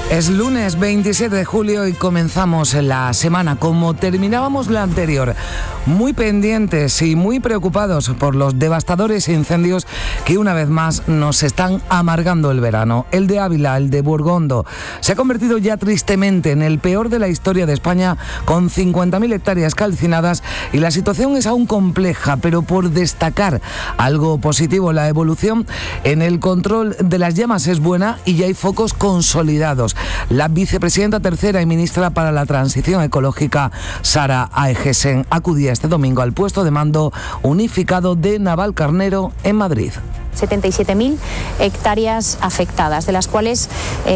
Es lunes 27 de julio y comenzamos la semana como terminábamos la anterior, muy pendientes y muy preocupados por los devastadores incendios que una vez más nos están amargando el verano. El de Ávila, el de Burgondo, se ha convertido ya tristemente en el peor de la historia de España, con 50.000 hectáreas calcinadas, y la situación es aún compleja, pero por destacar algo positivo, la evolución en el control de las llamas es buena y ya hay focos consolidados. La vicepresidenta tercera y ministra para la Transición Ecológica, Sara Aegesen, acudía este domingo al puesto de mando unificado de Navalcarnero en Madrid. 77.000 hectáreas afectadas, de las cuales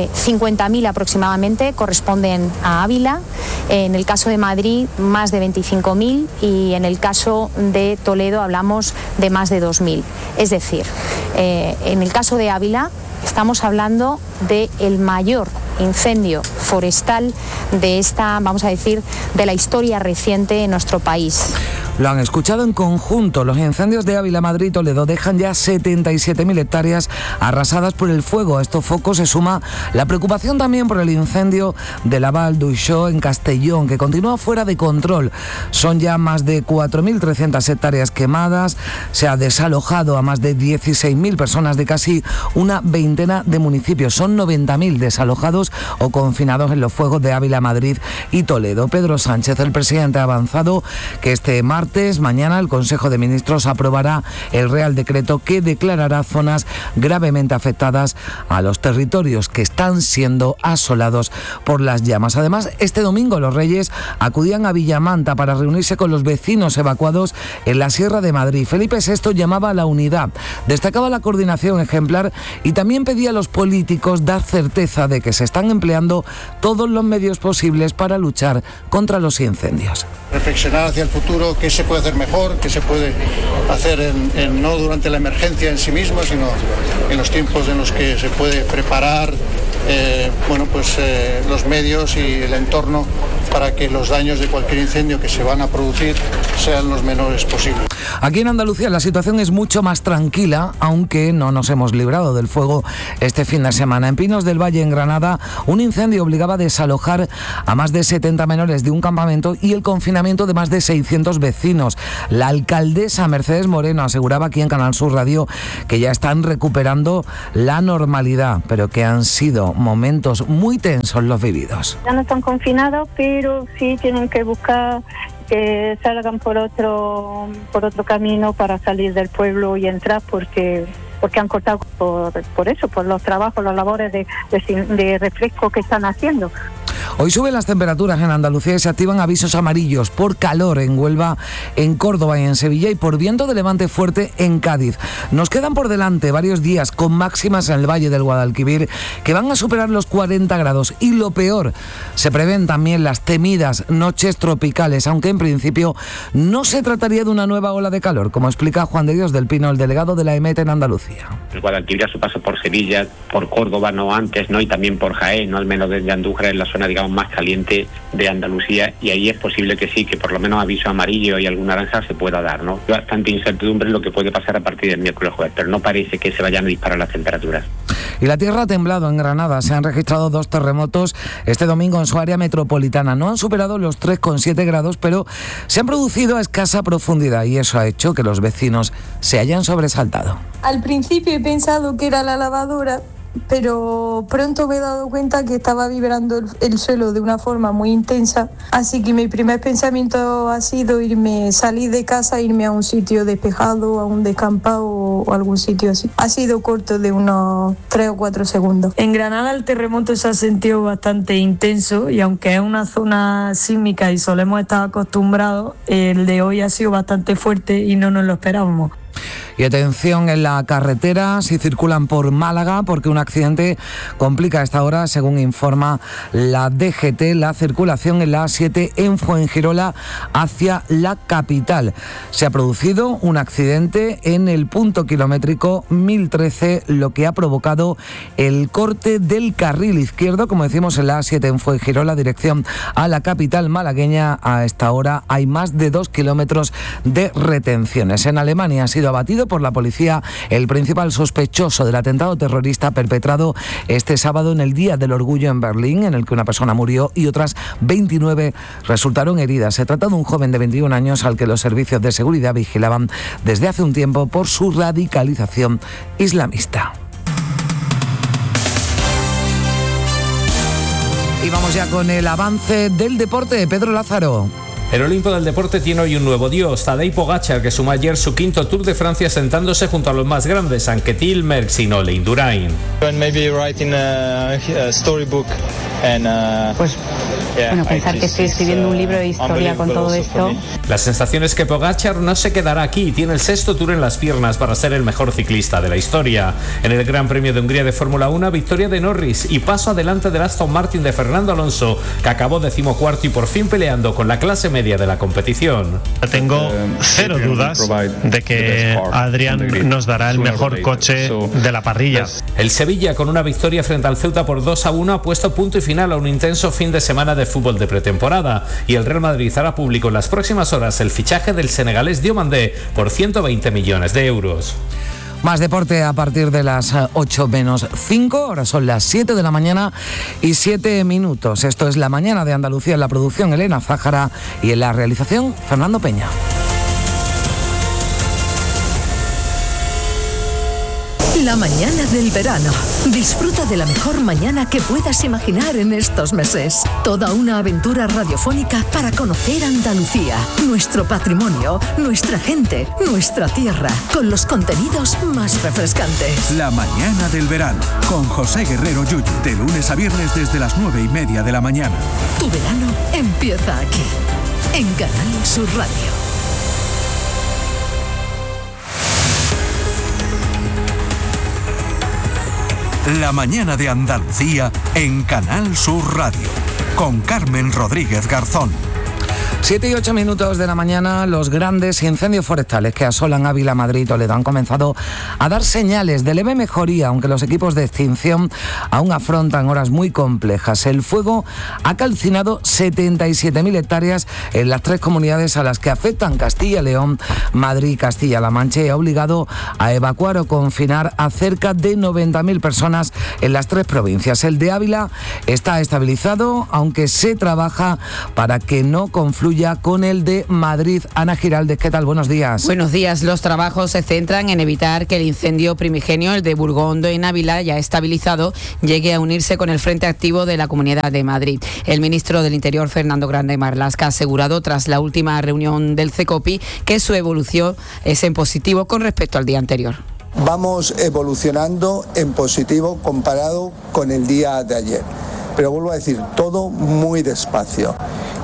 50.000 aproximadamente corresponden a Ávila. En el caso de Madrid, más de 25.000, y en el caso de Toledo hablamos de más de 2.000. Es decir, en el caso de Ávila estamos hablando del mayor incendio forestal de esta, vamos a decir, de la historia reciente en nuestro país. Lo han escuchado en conjunto. Los incendios de Ávila, Madrid y Toledo dejan ya 77.000 hectáreas arrasadas por el fuego. A estos focos se suma la preocupación también por el incendio de la Val d'Uixó en Castellón, que continúa fuera de control. Son ya más de 4.300 hectáreas quemadas. Se ha desalojado a más de 16.000 personas de casi una veintena de municipios. Son 90.000 desalojados o confinados en los fuegos de Ávila, Madrid y Toledo. Pedro Sánchez, el presidente, ha avanzado que este martes, mañana, el Consejo de Ministros aprobará el Real Decreto que declarará zonas gravemente afectadas a los territorios que están siendo asolados por las llamas. Además, este domingo los Reyes acudían a Villamanta para reunirse con los vecinos evacuados en la Sierra de Madrid. Felipe VI llamaba a la unidad, destacaba la coordinación ejemplar y también pedía a los políticos dar certeza de que se están empleando todos los medios posibles para luchar contra los incendios. Reflexionar hacia el futuro, qué se puede hacer mejor, qué se puede hacer no durante la emergencia en sí misma, sino en los tiempos en los que se puede preparar los medios y el entorno para que los daños de cualquier incendio que se van a producir sean los menores posibles. Aquí en Andalucía la situación es mucho más tranquila, aunque no nos hemos librado del fuego este fin de semana. En Pinos del Valle, en Granada, un incendio obligaba a desalojar a más de 70 menores de un campamento y el confinamiento de más de 600 vecinos. La alcaldesa Mercedes Moreno aseguraba aquí en Canal Sur Radio que ya están recuperando la normalidad, pero que han sido momentos muy tensos los vividos. Ya no están confinados, pero sí tienen que buscar que salgan por otro camino para salir del pueblo y entrar, porque han cortado por eso, por los trabajos, las labores de refresco que están haciendo. Hoy suben las temperaturas en Andalucía y se activan avisos amarillos por calor en Huelva, en Córdoba y en Sevilla, y por viento de levante fuerte en Cádiz. Nos quedan por delante varios días con máximas en el Valle del Guadalquivir que van a superar los 40 grados. Y lo peor, se prevén también las temidas noches tropicales, aunque en principio no se trataría de una nueva ola de calor, como explica Juan de Dios del Pino, el delegado de la EMET en Andalucía. El Guadalquivir a su paso por Sevilla, por Córdoba, no antes, ¿no? Y también por Jaén, ¿no? Al menos desde Andújar, en la zona, digamos, más caliente de Andalucía, y ahí es posible que sí, que por lo menos aviso amarillo y algún naranja se pueda dar, ¿no? Bastante incertidumbre en lo que puede pasar a partir del miércoles jueves, pero no parece que se vayan a disparar las temperaturas. Y la tierra ha temblado en Granada. Se han registrado 2 terremotos este domingo en su área metropolitana. No han superado los 3,7 grados, pero se han producido a escasa profundidad, y eso ha hecho que los vecinos se hayan sobresaltado. Al principio he pensado que era la lavadora, pero pronto me he dado cuenta que estaba vibrando el suelo de una forma muy intensa, así que mi primer pensamiento ha sido salir de casa, irme a un sitio despejado, a un descampado o algún sitio así. Ha sido corto, de unos 3 o 4 segundos. En Granada el terremoto se ha sentido bastante intenso, y aunque es una zona sísmica y solemos estar acostumbrados, el de hoy ha sido bastante fuerte y no nos lo esperábamos. Y atención en la carretera si circulan por Málaga, porque un accidente complica a esta hora, según informa la DGT, la circulación en la A7 en Fuengirola hacia la capital. Se ha producido un accidente en el punto kilométrico 1013, lo que ha provocado el corte del carril izquierdo, como decimos, en la A7 en Fuengirola, dirección a la capital malagueña. A esta hora hay más de 2 kilómetros de retenciones. En Alemania ha sido sido abatido por la policía el principal sospechoso del atentado terrorista perpetrado este sábado en el Día del Orgullo en Berlín, en el que una persona murió y otras 29 resultaron heridas. Se trata de un joven de 21 años al que los servicios de seguridad vigilaban desde hace un tiempo por su radicalización islamista. Y vamos ya con el avance del deporte. Pedro Lázaro. El Olimpo del deporte tiene hoy un nuevo dios, Tadej Pogačar, que suma ayer su quinto Tour de Francia sentándose junto a los más grandes, Anquetil, Merckx y Nole Indurain. Bueno, pensar que estoy escribiendo un libro de historia con todo esto. La sensación es que Pogačar no se quedará aquí, tiene el sexto Tour en las piernas para ser el mejor ciclista de la historia. En el Gran Premio de Hungría de Fórmula 1, victoria de Norris y paso adelante del Aston Martin de Fernando Alonso, que acabó 14º y por fin peleando con la clase media de la competición. Tengo cero dudas de que Adrián nos dará el mejor coche de la parrilla. El Sevilla, con una victoria frente al Ceuta por 2-1, ha puesto punto y final a un intenso fin de semana de fútbol de pretemporada, y el Real Madrid hará público en las próximas horas el fichaje del senegalés Diomandé por 120 millones de euros. Más deporte a partir de las 8 menos 5, ahora son las 7 de la mañana y 7 minutos. Esto es La Mañana de Andalucía, en la producción Elena Zájara y en la realización Fernando Peña. La mañana del verano. Disfruta de la mejor mañana que puedas imaginar en estos meses. Toda una aventura radiofónica para conocer Andalucía, nuestro patrimonio, nuestra gente, nuestra tierra, con los contenidos más refrescantes. La mañana del verano, con José Guerrero Yuyu, de lunes a viernes desde las 9:30 de la mañana. Tu verano empieza aquí, en Canal Sur Radio. La mañana de Andalucía en Canal Sur Radio, con Carmen Rodríguez Garzón. 7 y 8 minutos de la mañana, los grandes incendios forestales que asolan Ávila, Madrid y Toledo han comenzado a dar señales de leve mejoría, aunque los equipos de extinción aún afrontan horas muy complejas. El fuego ha calcinado 77.000 hectáreas en las 3 comunidades a las que afectan Castilla y León, Madrid y Castilla-La Mancha, y ha obligado a evacuar o confinar a cerca de 90.000 personas en las 3 provincias. El de Ávila está estabilizado, aunque se trabaja para que no confluya con el de Madrid. Ana Giraldez, ¿qué tal? Buenos días. Buenos días. Los trabajos se centran en evitar que el incendio primigenio, el de Burgondo en Ávila, ya estabilizado, llegue a unirse con el frente activo de la Comunidad de Madrid. El ministro del Interior, Fernando Grande Marlaska, ha asegurado tras la última reunión del CECOPI que su evolución es en positivo con respecto al día anterior. Vamos evolucionando en positivo comparado con el día de ayer. Pero vuelvo a decir, todo muy despacio.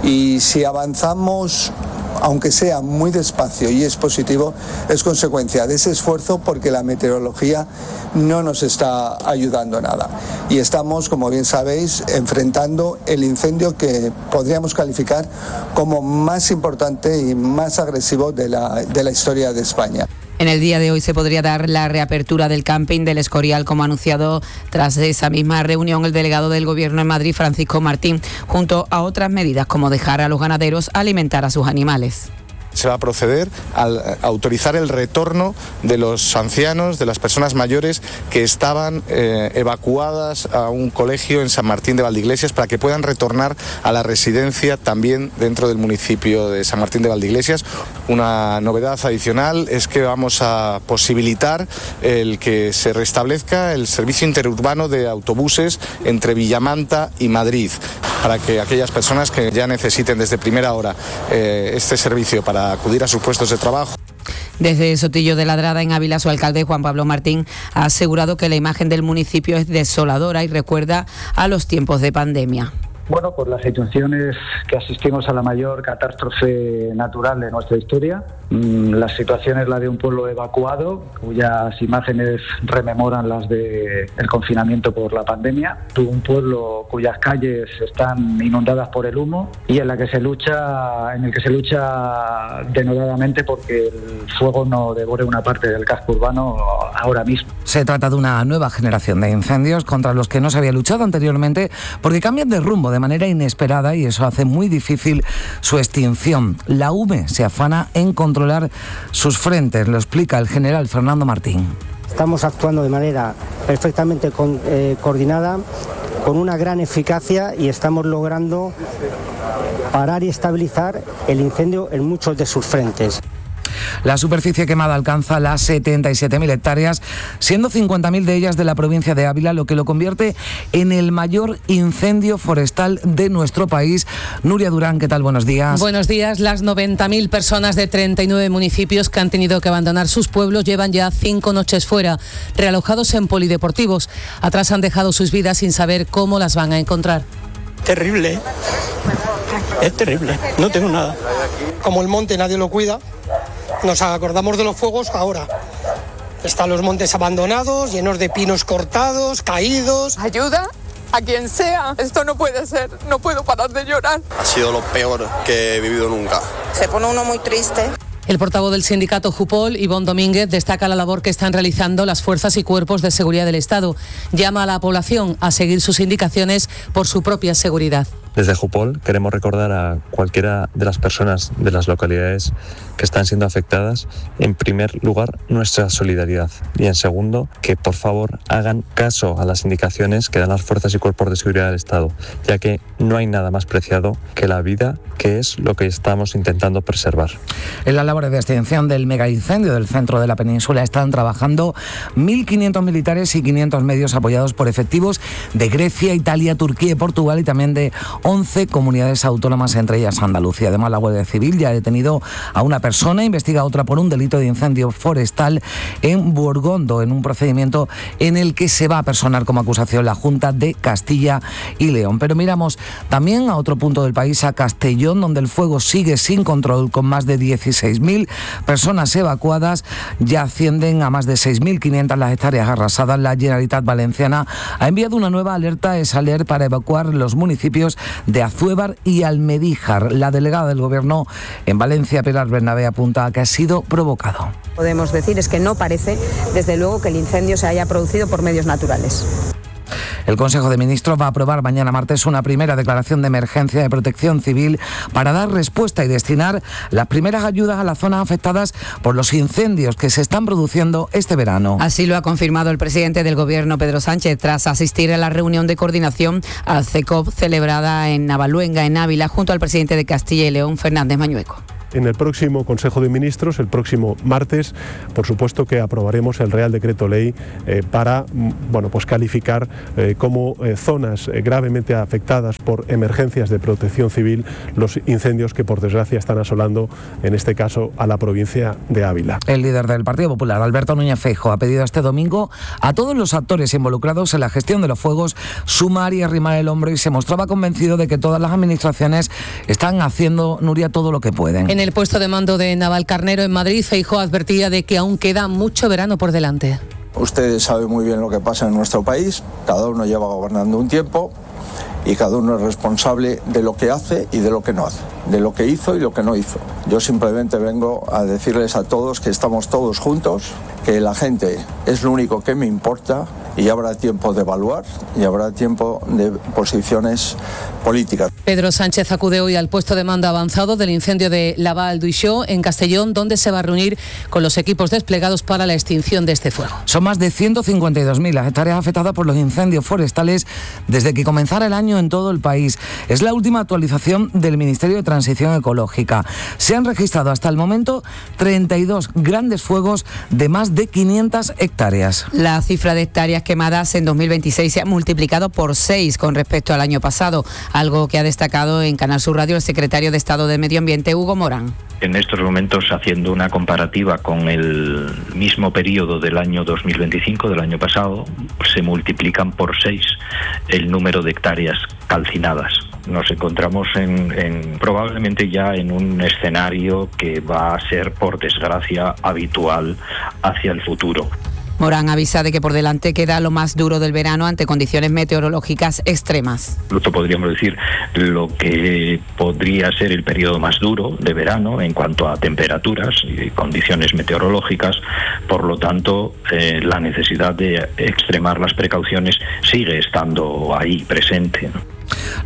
Y si avanzamos, aunque sea muy despacio y es positivo, es consecuencia de ese esfuerzo, porque la meteorología no nos está ayudando nada. Y estamos, como bien sabéis, enfrentando el incendio que podríamos calificar como más importante y más agresivo de la historia de España. En el día de hoy se podría dar la reapertura del camping del Escorial, como ha anunciado tras esa misma reunión el delegado del Gobierno en Madrid, Francisco Martín, junto a otras medidas como dejar a los ganaderos alimentar a sus animales. Se va a proceder a autorizar el retorno de los ancianos, de las personas mayores que estaban evacuadas a un colegio en San Martín de Valdeiglesias, para que puedan retornar a la residencia también dentro del municipio de San Martín de Valdeiglesias. Una novedad adicional es que vamos a posibilitar el que se restablezca el servicio interurbano de autobuses entre Villamanta y Madrid, para que aquellas personas que ya necesiten desde primera hora este servicio para acudir a sus puestos de trabajo. Desde Sotillo de Ladrada, en Ávila, su alcalde Juan Pablo Martín ha asegurado que la imagen del municipio es desoladora y recuerda a los tiempos de pandemia. Bueno, pues la situación es que asistimos a la mayor catástrofe natural de nuestra historia. La situación es la de un pueblo evacuado, cuyas imágenes rememoran las del confinamiento por la pandemia. Un pueblo cuyas calles están inundadas por el humo y en el que se lucha denodadamente porque el fuego no devore una parte del casco urbano ahora mismo. Se trata de una nueva generación de incendios contra los que no se había luchado anteriormente, porque cambian de rumbo de manera inesperada y eso hace muy difícil su extinción. La UME se afana en controlar controlar sus frentes. Lo explica el general Fernando Martín. Estamos actuando de manera perfectamente coordinada, con una gran eficacia, y estamos logrando parar y estabilizar el incendio en muchos de sus frentes. La superficie quemada alcanza las 77.000 hectáreas, siendo 50.000 de ellas de la provincia de Ávila, lo que lo convierte en el mayor incendio forestal de nuestro país. Nuria Durán, ¿qué tal? Buenos días. Buenos días. Las 90.000 personas de 39 municipios que han tenido que abandonar sus pueblos llevan ya 5 noches fuera, realojados en polideportivos. Atrás han dejado sus vidas sin saber cómo las van a encontrar. Terrible. Es terrible. No tengo nada. Como el monte nadie lo cuida, nos acordamos de los fuegos ahora. Están los montes abandonados, llenos de pinos cortados, caídos. Ayuda a quien sea. Esto no puede ser. No puedo parar de llorar. Ha sido lo peor que he vivido nunca. Se pone uno muy triste. El portavoz del sindicato Jupol, Ivonne Domínguez, destaca la labor que están realizando las fuerzas y cuerpos de seguridad del Estado. Llama a la población a seguir sus indicaciones por su propia seguridad. Desde Jupol queremos recordar a cualquiera de las personas de las localidades que están siendo afectadas, en primer lugar, nuestra solidaridad, y en segundo, que por favor hagan caso a las indicaciones que dan las fuerzas y cuerpos de seguridad del Estado, ya que no hay nada más preciado que la vida, que es lo que estamos intentando preservar. En las labores de extinción del megaincendio del centro de la península están trabajando 1.500 militares y 500 medios apoyados por efectivos de Grecia, Italia, Turquía y Portugal, y también de 11 comunidades autónomas, entre ellas Andalucía. Además, la Guardia Civil ya ha detenido a una persona, investiga a otra por un delito de incendio forestal en Burgondo, en un procedimiento en el que se va a personar como acusación la Junta de Castilla y León. Pero miramos también a otro punto del país, a Castellón, donde el fuego sigue sin control, con más de 16.000 personas evacuadas. Ya ascienden a más de 6.500 las hectáreas arrasadas. La Generalitat Valenciana ha enviado una nueva alerta ESALER para evacuar los municipios de Azuévar y Almedíjar. La delegada del Gobierno en Valencia, Pilar Bernabé, apunta a que ha sido provocado. Podemos decir es que no parece, desde luego, que el incendio se haya producido por medios naturales. El Consejo de Ministros va a aprobar mañana martes una primera declaración de emergencia de protección civil para dar respuesta y destinar las primeras ayudas a las zonas afectadas por los incendios que se están produciendo este verano. Así lo ha confirmado el presidente del Gobierno, Pedro Sánchez, tras asistir a la reunión de coordinación al CECOP celebrada en Navaluenga, en Ávila, junto al presidente de Castilla y León, Fernández Mañueco. En el próximo Consejo de Ministros, el próximo martes, por supuesto que aprobaremos el Real Decreto Ley para calificar como zonas gravemente afectadas por emergencias de protección civil los incendios que por desgracia están asolando, en este caso, a la provincia de Ávila. El líder del Partido Popular, Alberto Núñez Feijóo, ha pedido este domingo a todos los actores involucrados en la gestión de los fuegos sumar y arrimar el hombro, y se mostraba convencido de que todas las administraciones están haciendo, Nuria, todo lo que pueden. En el puesto de mando de Navalcarnero en Madrid, Feijóo advertía de que aún queda mucho verano por delante. Ustedes saben muy bien lo que pasa en nuestro país, cada uno lleva gobernando un tiempo y cada uno es responsable de lo que hace y de lo que no hace, de lo que hizo y lo que no hizo. Yo simplemente vengo a decirles a todos que estamos todos juntos, que la gente es lo único que me importa, y habrá tiempo de evaluar y habrá tiempo de posiciones políticas. Pedro Sánchez acude hoy al puesto de mando avanzado del incendio de Laval-Duixó en Castellón, donde se va a reunir con los equipos desplegados para la extinción de este fuego. Son más de 152.000 las hectáreas afectadas por los incendios forestales desde que comenzara el año en todo el país. Es la última actualización del Ministerio de Transición Ecológica. Se han registrado hasta el momento 32 grandes fuegos de más de 500 hectáreas. La cifra de hectáreas quemadas en 2026 se ha multiplicado por 6 con respecto al año pasado, algo que ha destacado en Canal Sur Radio el secretario de Estado de Medio Ambiente, Hugo Morán. En estos momentos, haciendo una comparativa con el mismo periodo del año 2025, del año pasado, se multiplican por 6 el número de hectáreas calcinadas. Nos encontramos probablemente ya en un escenario que va a ser, por desgracia, habitual hacia el futuro. Morán avisa de que por delante queda lo más duro del verano ante condiciones meteorológicas extremas. Incluso podríamos decir lo que podría ser el periodo más duro de verano en cuanto a temperaturas y condiciones meteorológicas. Por lo tanto, la necesidad de extremar las precauciones sigue estando ahí presente, ¿no?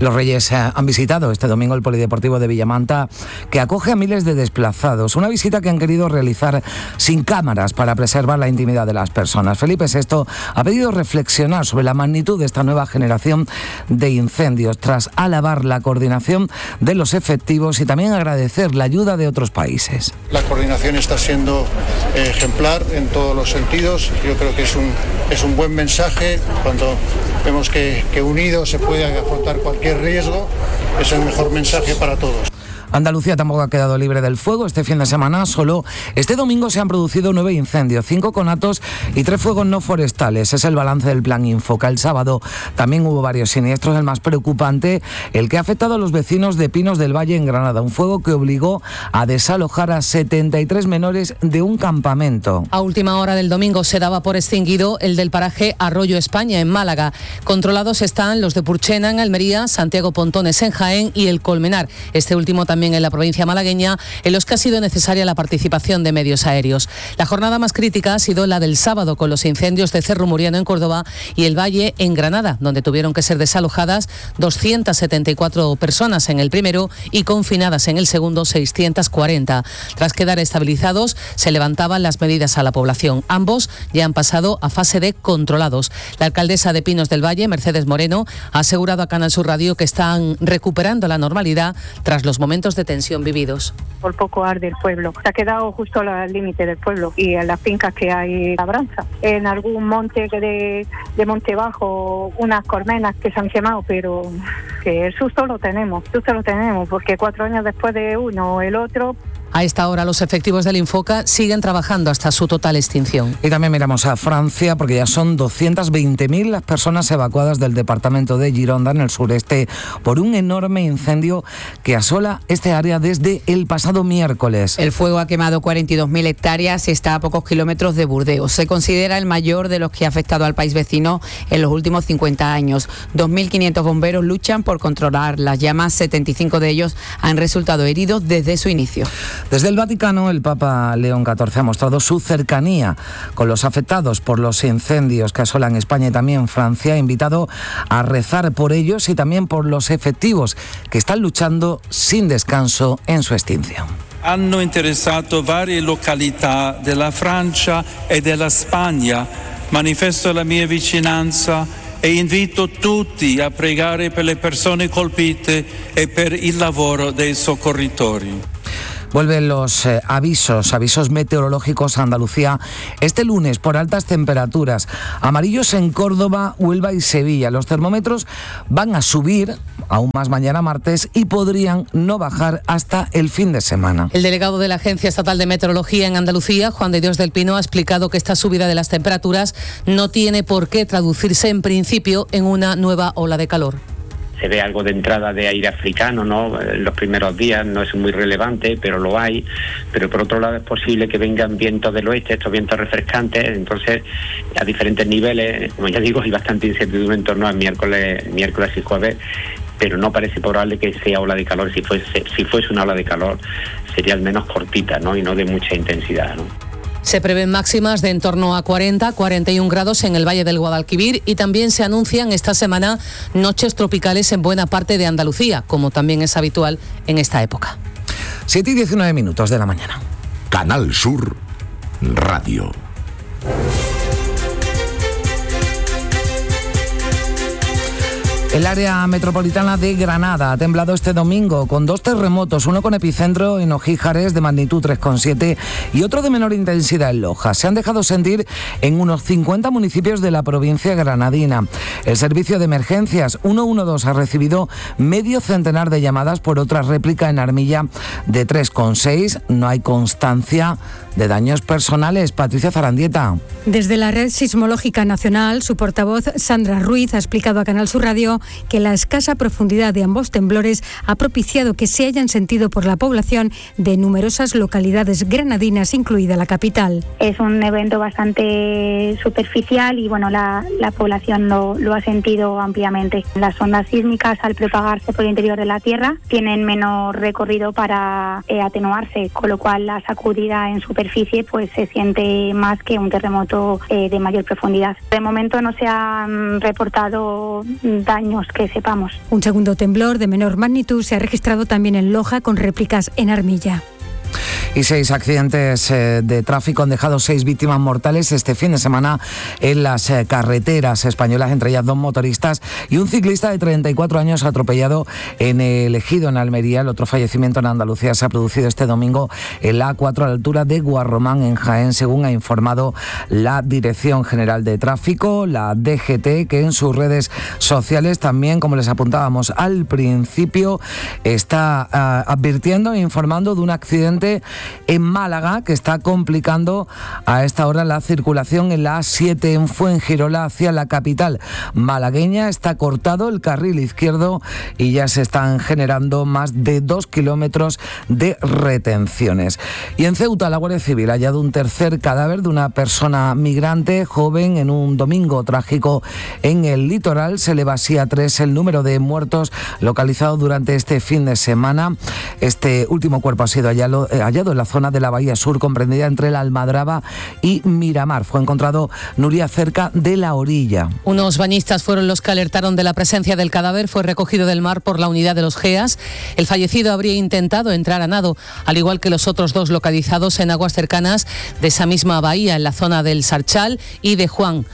Los Reyes han visitado este domingo el Polideportivo de Villamanta, que acoge a miles de desplazados. Una visita que han querido realizar sin cámaras para preservar la intimidad de las personas. Felipe VI ha pedido reflexionar sobre la magnitud de esta nueva generación de incendios, tras alabar la coordinación de los efectivos y también agradecer la ayuda de otros países. La coordinación está siendo ejemplar en todos los sentidos. Yo creo que es un buen mensaje cuando vemos que unidos se puede afrontar cualquier riesgo. Es el mejor mensaje para todos. Andalucía tampoco ha quedado libre del fuego. Este fin de semana, solo este domingo, se han producido 9 incendios, 5 conatos y 3 fuegos no forestales. Es el balance del plan Infoca. El sábado también hubo varios siniestros. El más preocupante, el que ha afectado a los vecinos de Pinos del Valle en Granada. Un fuego que obligó a desalojar a 73 menores de un campamento. A última hora del domingo se daba por extinguido el del paraje Arroyo España, en Málaga. Controlados están los de Purchena, en Almería, Santiago Pontones, en Jaén, y el Colmenar. Este último también en la provincia malagueña, en los que ha sido necesaria la participación de medios aéreos. La jornada más crítica ha sido la del sábado, con los incendios de Cerro Muriano en Córdoba y El Valle en Granada, donde tuvieron que ser desalojadas 274 personas en el primero y confinadas en el segundo 640. Tras quedar estabilizados, se levantaban las medidas a la población. Ambos ya han pasado a fase de controlados. La alcaldesa de Pinos del Valle, Mercedes Moreno, ha asegurado a Canal Sur Radio que están recuperando la normalidad tras los momentos de tensión vividos. Por poco arde el pueblo. Se ha quedado justo al límite del pueblo y en las fincas que hay labranza. En algún monte de Monte Bajo, unas colmenas que se han quemado, pero que el susto lo tenemos, porque 4 años después de uno o el otro. A esta hora los efectivos del Infoca siguen trabajando hasta su total extinción. Y también miramos a Francia, porque ya son 220.000 las personas evacuadas del departamento de Gironda, en el sureste, por un enorme incendio que asola este área desde el pasado miércoles. El fuego ha quemado 42.000 hectáreas y está a pocos kilómetros de Burdeos. Se considera el mayor de los que ha afectado al país vecino en los últimos 50 años. 2.500 bomberos luchan por controlar las llamas. 75 de ellos han resultado heridos desde su inicio. Desde el Vaticano, el Papa León XIV ha mostrado su cercanía con los afectados por los incendios que asolan España y también Francia. Ha invitado a rezar por ellos y también por los efectivos que están luchando sin descanso en su extinción. Hanno interessato varie località della Francia e della Spagna. Manifesto la mia vicinanza e invito tutti a pregare per le persone colpite e per il lavoro dei soccorritori. Vuelven los avisos meteorológicos a Andalucía este lunes por altas temperaturas. Amarillos en Córdoba, Huelva y Sevilla. Los termómetros van a subir aún más mañana martes y podrían no bajar hasta el fin de semana. El delegado de la Agencia Estatal de Meteorología en Andalucía, Juan de Dios del Pino, ha explicado que esta subida de las temperaturas no tiene por qué traducirse en principio en una nueva ola de calor. Se ve algo de entrada de aire africano, ¿no? En los primeros días no es muy relevante, pero lo hay. Pero por otro lado es posible que vengan vientos del oeste, estos vientos refrescantes. Entonces, a diferentes niveles, como ya digo, hay bastante incertidumbre en torno al miércoles y jueves, pero no parece probable que sea ola de calor. Si fuese una ola de calor, sería al menos cortita, ¿no? Y no de mucha intensidad, ¿no? Se prevén máximas de en torno a 40-41 grados en el Valle del Guadalquivir y también se anuncian esta semana noches tropicales en buena parte de Andalucía, como también es habitual en esta época. 7:19 de la mañana. Canal Sur Radio. El área metropolitana de Granada ha temblado este domingo con 2 terremotos, uno con epicentro en Ojíjares de magnitud 3,7 y otro de menor intensidad en Loja. Se han dejado sentir en unos 50 municipios de la provincia granadina. El servicio de emergencias 112 ha recibido medio centenar de llamadas por otra réplica en Armilla de 3,6. No hay constancia de daños personales. Patricia Zarandieta. Desde la Red Sismológica Nacional, su portavoz Sandra Ruiz ha explicado a Canal Sur Radio que la escasa profundidad de ambos temblores ha propiciado que se hayan sentido por la población de numerosas localidades granadinas, incluida la capital. Es un evento bastante superficial y bueno, la población lo ha sentido ampliamente. Las ondas sísmicas, al propagarse por el interior de la Tierra, tienen menor recorrido para atenuarse, con lo cual la sacudida en superficie pues se siente más que un terremoto de mayor profundidad. De momento no se han reportado daños daños que sepamos. Un segundo temblor de menor magnitud se ha registrado también en Loja, con réplicas en Armilla. Y 6 accidentes de tráfico han dejado 6 víctimas mortales este fin de semana en las carreteras españolas, entre ellas 2 motoristas y un ciclista de 34 años atropellado en el Ejido, en Almería. El otro fallecimiento en Andalucía se ha producido este domingo en la A4 a la altura de Guarromán, en Jaén, según ha informado la Dirección General de Tráfico, la DGT, que en sus redes sociales también, como les apuntábamos al principio, está advirtiendo e informando de un accidente en Málaga que está complicando a esta hora la circulación en la A7 en Fuengirola hacia la capital malagueña. Está cortado el carril izquierdo y ya se están generando más de 2 kilómetros de retenciones. Y en Ceuta, la Guardia Civil ha hallado un tercer cadáver de una persona migrante joven en un domingo trágico en el litoral. Se eleva así a 3 el número de muertos localizados durante este fin de semana. Este último cuerpo ha sido hallado en la zona de la Bahía Sur, comprendida entre la Almadraba y Miramar. Fue encontrado, Nuria, cerca de la orilla. Unos bañistas fueron los que alertaron de la presencia del cadáver. Fue recogido del mar por la unidad de los GEAS. El fallecido habría intentado entrar a nado, al igual que los otros 2 localizados en aguas cercanas de esa misma bahía, en la zona del Sarchal y de Juan.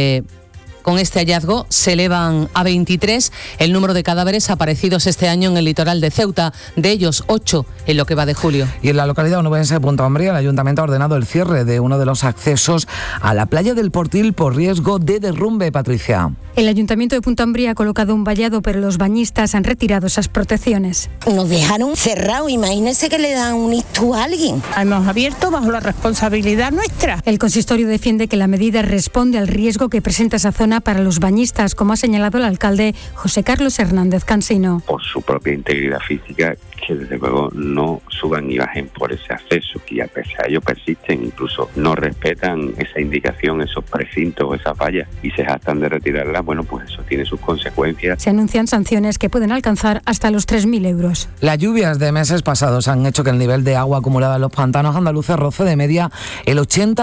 Con este hallazgo se elevan a 23 el número de cadáveres aparecidos este año en el litoral de Ceuta, de ellos 8 en lo que va de julio. Y en la localidad onubense de Punta Umbría, el Ayuntamiento ha ordenado el cierre de uno de los accesos a la playa del Portil por riesgo de derrumbe, Patricia. El Ayuntamiento de Punta Umbría ha colocado un vallado, pero los bañistas han retirado esas protecciones. Nos dejaron cerrado, imagínense que le dan un ictus a alguien. Hemos abierto bajo la responsabilidad nuestra. El consistorio defiende que la medida responde al riesgo que presenta esa zona para los bañistas, como ha señalado el alcalde José Carlos Hernández Cansino. Por su propia integridad física, que desde luego no suban ni bajen por ese acceso, que a pesar de ello persisten, incluso no respetan esa indicación, esos precintos, esas vallas, y se jactan de retirarla. Bueno, pues eso tiene sus consecuencias. Se anuncian sanciones que pueden alcanzar hasta los 3.000 euros. Las lluvias de meses pasados han hecho que el nivel de agua acumulada en los pantanos andaluces roce de media el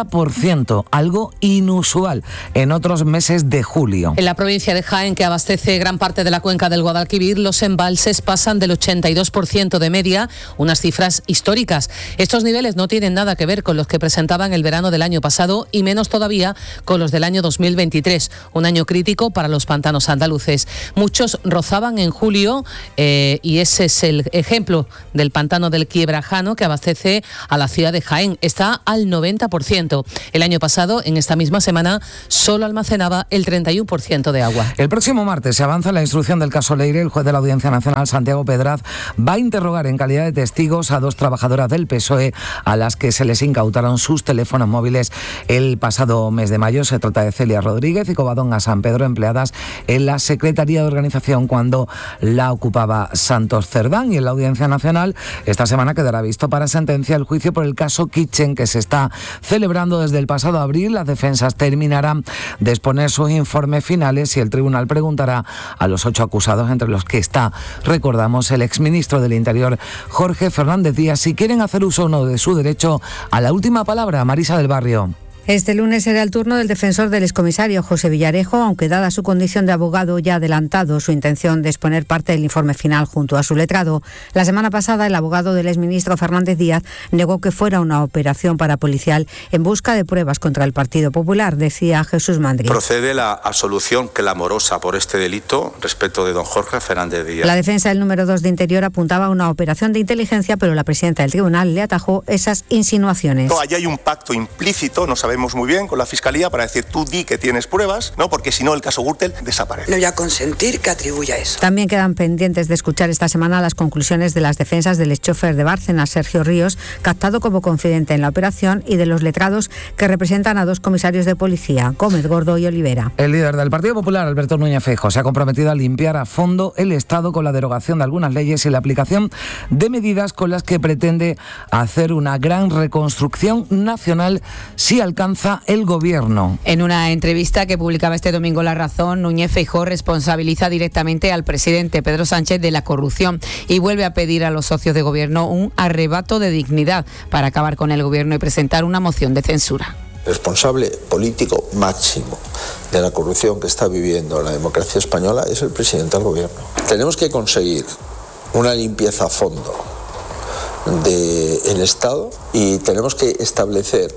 80%, algo inusual en otros meses de julio. En la provincia de Jaén, que abastece gran parte de la cuenca del Guadalquivir, los embalses pasan del 82% de media, unas cifras históricas. Estos niveles no tienen nada que ver con los que presentaban el verano del año pasado y menos todavía con los del año 2023, un año crítico para los pantanos andaluces. Muchos rozaban en julio y ese es el ejemplo del pantano del Quiebrajano, que abastece a la ciudad de Jaén. Está al 90%. El año pasado, en esta misma semana, solo almacenaba el 31% de agua. El próximo martes se avanza la instrucción del caso Leire. El juez de la Audiencia Nacional, Santiago Pedraz, va a interrogar en calidad de testigos a 2 trabajadoras del PSOE a las que se les incautaron sus teléfonos móviles el pasado mes de mayo. Se trata de Celia Rodríguez y Covadonga San Pedro, empleadas en la Secretaría de Organización cuando la ocupaba Santos Cerdán. Y en la Audiencia Nacional esta semana quedará visto para sentencia el juicio por el caso Kitchen, que se está celebrando desde el pasado abril. Las defensas terminarán de exponer sus informes finales y el tribunal preguntará a los 8 acusados, entre los que está, recordamos, el exministro del Interior, Jorge Fernández Díaz, si quieren hacer uso o no de su derecho a la última palabra. Marisa del Barrio. Este lunes será el turno del defensor del excomisario José Villarejo, aunque dada su condición de abogado ya ha adelantado su intención de exponer parte del informe final junto a su letrado. La semana pasada el abogado del exministro Fernández Díaz negó que fuera una operación parapolicial en busca de pruebas contra el Partido Popular, decía Jesús Mandri. Procede la absolución clamorosa por este delito respecto de don Jorge Fernández Díaz. La defensa del número 2 de Interior apuntaba a una operación de inteligencia, pero la presidenta del tribunal le atajó esas insinuaciones. No, allí hay un pacto implícito, no sabemos muy bien, con la Fiscalía para decir tú di que tienes pruebas, ¿no? Porque si no el caso Gürtel desaparece. No voy a consentir que atribuya eso. También quedan pendientes de escuchar esta semana las conclusiones de las defensas del exchofer de Bárcenas, Sergio Ríos, captado como confidente en la operación, y de los letrados que representan a 2 comisarios de policía, Gómez, Gordo y Olivera. El líder del Partido Popular, Alberto Núñez Feijóo, se ha comprometido a limpiar a fondo el Estado con la derogación de algunas leyes y la aplicación de medidas con las que pretende hacer una gran reconstrucción nacional si alcanza el gobierno. En una entrevista que publicaba este domingo La Razón, Núñez Feijóo responsabiliza directamente al presidente Pedro Sánchez de la corrupción y vuelve a pedir a los socios de gobierno un arrebato de dignidad para acabar con el gobierno y presentar una moción de censura. responsable político máximo de la corrupción que está viviendo la democracia española es el presidente del gobierno. Tenemos que conseguir una limpieza a fondo del Estado y tenemos que establecer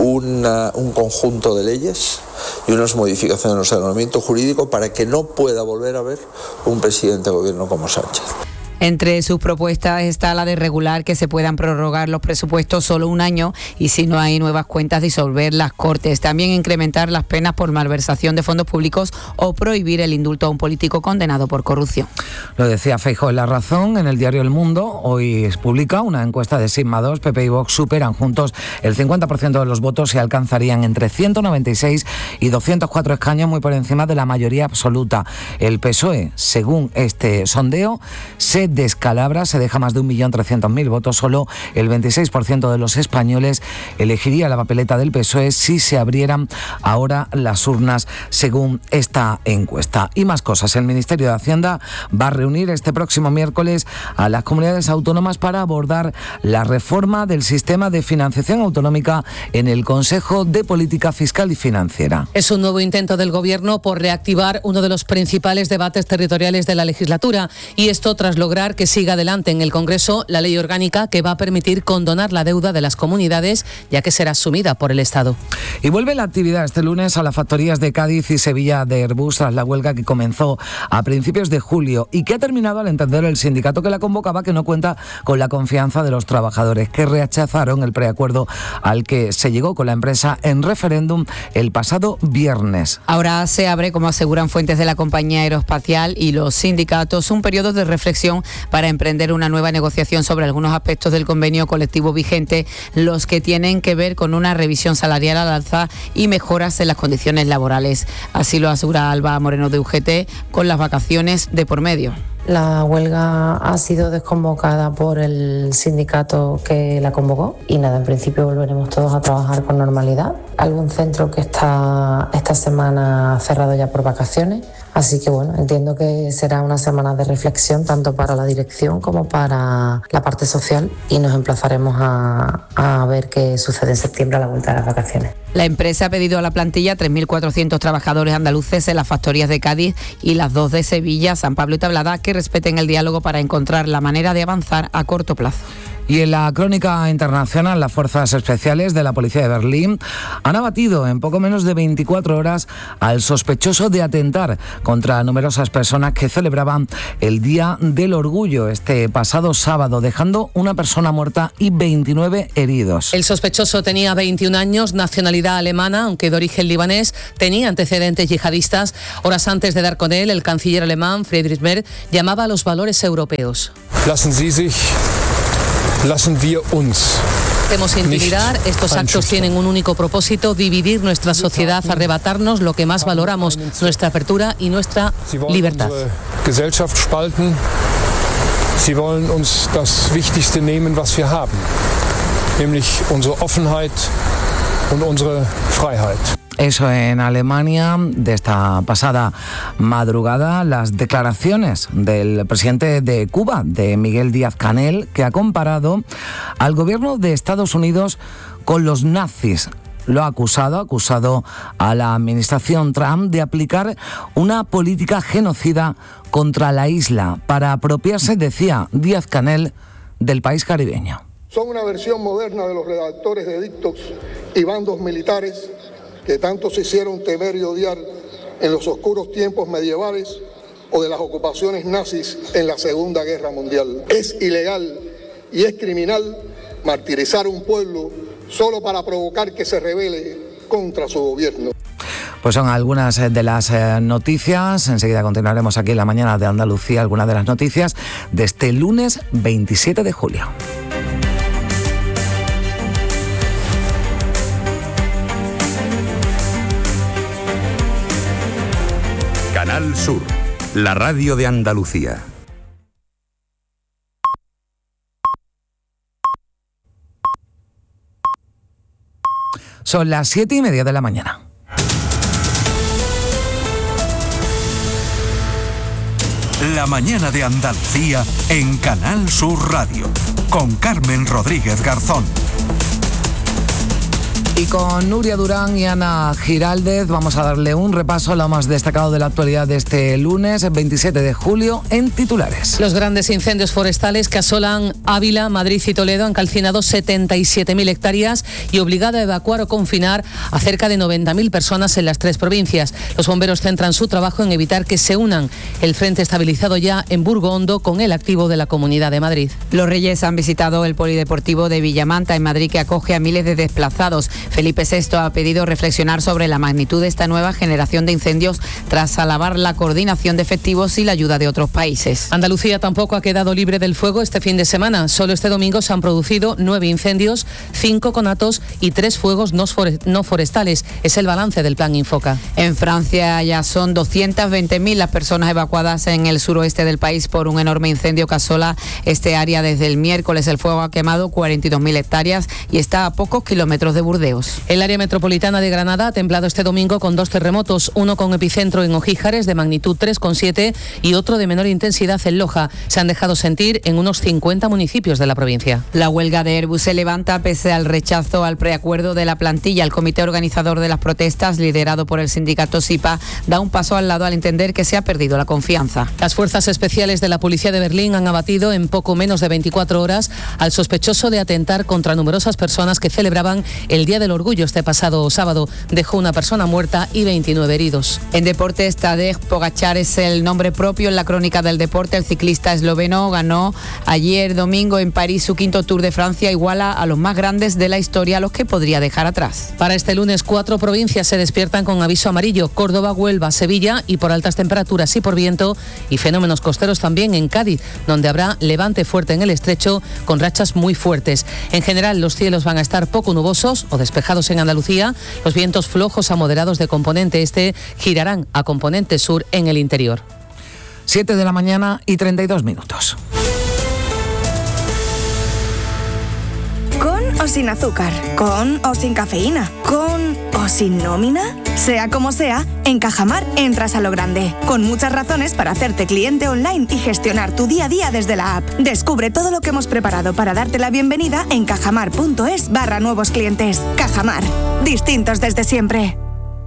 un conjunto de leyes y unas modificaciones en nuestro ordenamiento jurídico para que no pueda volver a haber un presidente de gobierno como Sánchez. Entre sus propuestas está la de regular que se puedan prorrogar los presupuestos solo un año y, si no hay nuevas cuentas, disolver las Cortes. También incrementar las penas por malversación de fondos públicos o prohibir el indulto a un político condenado por corrupción. Lo decía Feijóo en La Razón, en el diario El Mundo. Hoy publica una encuesta de Sigma 2. PP y Vox superan juntos el 50% de los votos y alcanzarían entre 196 y 204 escaños, muy por encima de la mayoría absoluta. El PSOE, según este sondeo, se descalabra, se deja más de 1.300.000 votos. Solo el 26% de los españoles elegiría la papeleta del PSOE si se abrieran ahora las urnas, según esta encuesta. Y más cosas. El Ministerio de Hacienda va a reunir este próximo miércoles a las comunidades autónomas para abordar la reforma del sistema de financiación autonómica en el Consejo de Política Fiscal y Financiera. Es un nuevo intento del Gobierno por reactivar uno de los principales debates territoriales de la legislatura, y esto tras lograr que siga adelante en el Congreso la ley orgánica que va a permitir condonar la deuda de las comunidades, ya que será asumida por el Estado. Y vuelve la actividad este lunes a las factorías de Cádiz y Sevilla de Airbus tras la huelga que comenzó a principios de julio y que ha terminado, al entender el sindicato que la convocaba, que no cuenta con la confianza de los trabajadores, que rechazaron el preacuerdo al que se llegó con la empresa en referéndum el pasado viernes. Ahora se abre, como aseguran fuentes de la compañía aeroespacial y los sindicatos, un periodo de reflexión para emprender una nueva negociación sobre algunos aspectos del convenio colectivo vigente, los que tienen que ver con una revisión salarial al alza y mejoras en las condiciones laborales. Así lo asegura Alba Moreno de UGT, con las vacaciones de por medio. La huelga ha sido desconvocada por el sindicato que la convocó y nada, en principio volveremos todos a trabajar con normalidad. Algún centro que está esta semana cerrado ya por vacaciones, así que bueno, entiendo que será una semana de reflexión tanto para la dirección como para la parte social y nos emplazaremos a ver qué sucede en septiembre a la vuelta de las vacaciones. La empresa ha pedido a la plantilla 3.400 trabajadores andaluces en las factorías de Cádiz y las 2 de Sevilla, San Pablo y Tablada, que respeten el diálogo para encontrar la manera de avanzar a corto plazo. Y en la crónica internacional, las fuerzas especiales de la policía de Berlín han abatido en poco menos de 24 horas al sospechoso de atentar contra numerosas personas que celebraban el Día del Orgullo este pasado sábado, dejando una persona muerta y 29 heridos. El sospechoso tenía 21 años, nacionalidad alemana, aunque de origen libanés, tenía antecedentes yihadistas. Horas antes de dar con él, el canciller alemán Friedrich Merz llamaba a los valores europeos. Lassen wir uns. Debemos intimidar, estos actos tienen un único propósito: dividir nuestra sociedad, arrebatarnos lo que más valoramos, nuestra apertura y nuestra libertad. Gesellschaft spalten. Sie wollen uns das Wichtigste nehmen, was wir haben, nämlich unsere Offenheit und unsere Freiheit. Eso en Alemania. De esta pasada madrugada, las declaraciones del presidente de Cuba, de Miguel Díaz-Canel, que ha comparado al gobierno de Estados Unidos con los nazis. Lo ha acusado a la administración Trump de aplicar una política genocida contra la isla para apropiarse, decía Díaz-Canel, del país caribeño. Son una versión moderna de los redactores de edictos y bandos militares que tanto se hicieron temer y odiar en los oscuros tiempos medievales o de las ocupaciones nazis en la Segunda Guerra Mundial. Es ilegal y es criminal martirizar a un pueblo solo para provocar que se rebele contra su gobierno. Pues son algunas de las noticias. Enseguida continuaremos aquí en la mañana de Andalucía, algunas de las noticias de este lunes 27 de julio. Canal Sur, la radio de Andalucía. Son las 7:30 de la mañana. La mañana de Andalucía en Canal Sur Radio, con Carmen Rodríguez Garzón. Y con Nuria Durán y Ana Giraldez vamos a darle un repaso a lo más destacado de la actualidad de este lunes, 27 de julio, en titulares. Los grandes incendios forestales que asolan Ávila, Madrid y Toledo han calcinado 77.000 hectáreas y obligado a evacuar o confinar a cerca de 90.000 personas en las 3 provincias. Los bomberos centran su trabajo en evitar que se unan el frente estabilizado ya en Burgondo con el activo de la Comunidad de Madrid. Los Reyes han visitado el polideportivo de Villamanta en Madrid, que acoge a miles de desplazados. Felipe VI ha pedido reflexionar sobre la magnitud de esta nueva generación de incendios tras alabar la coordinación de efectivos y la ayuda de otros países. Andalucía tampoco ha quedado libre del fuego este fin de semana. Solo este domingo se han producido 9 incendios, 5 conatos y 3 fuegos no forestales. Es el balance del plan Infoca. En Francia ya son 220.000 las personas evacuadas en el suroeste del país por un enorme incendio que asola este área desde el miércoles. El fuego ha quemado 42.000 hectáreas y está a pocos kilómetros de Burdeos. El área metropolitana de Granada ha temblado este domingo con 2 terremotos, uno con epicentro en Ojíjares de magnitud 3,7 y otro de menor intensidad en Loja. Se han dejado sentir en unos 50 municipios de la provincia. La huelga de Airbus se levanta pese al rechazo al preacuerdo de la plantilla. El comité organizador de las protestas, liderado por el sindicato SIPA, da un paso al lado al entender que se ha perdido la confianza. Las fuerzas especiales de la policía de Berlín han abatido en poco menos de 24 horas al sospechoso de atentar contra numerosas personas que celebraban el Día del Orgullo este pasado sábado. Dejó una persona muerta y 29 heridos. En deportes, Tadej Pogačar es el nombre propio en la crónica del deporte. El ciclista esloveno ganó ayer domingo en París su 5º Tour de Francia, iguala a los más grandes de la historia, a los que podría dejar atrás. Para este lunes, 4 provincias se despiertan con aviso amarillo: Córdoba, Huelva, Sevilla, y por altas temperaturas y por viento y fenómenos costeros también en Cádiz, donde habrá levante fuerte en el estrecho con rachas muy fuertes. En general, los cielos van a estar poco nubosos o despejados en Andalucía. Los vientos flojos a moderados de componente este girarán a componente sur en el interior. 7 de la mañana y 32 minutos. ¿Con o sin azúcar? ¿Con o sin cafeína? ¿Con o sin nómina? Sea como sea, en Cajamar entras a lo grande, con muchas razones para hacerte cliente online y gestionar tu día a día desde la app. Descubre todo lo que hemos preparado para darte la bienvenida en cajamar.es/nuevos clientes. Cajamar, distintos desde siempre.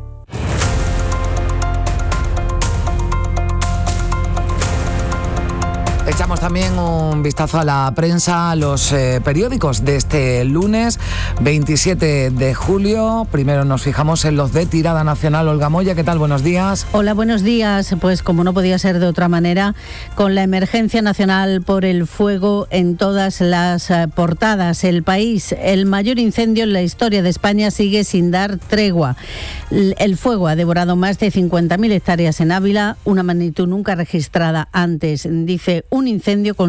Echamos también un vistazo a la prensa, a los periódicos de este lunes 27 de julio. Primero nos fijamos en los de tirada nacional. Olga Moya, ¿qué tal? Buenos días. Hola, buenos días. Pues como no podía ser de otra manera, con la emergencia nacional por el fuego en todas las portadas. El País, el mayor incendio en la historia de España, sigue sin dar tregua. El fuego ha devorado más de 50.000 hectáreas en Ávila, una magnitud nunca registrada antes, dice un incendio con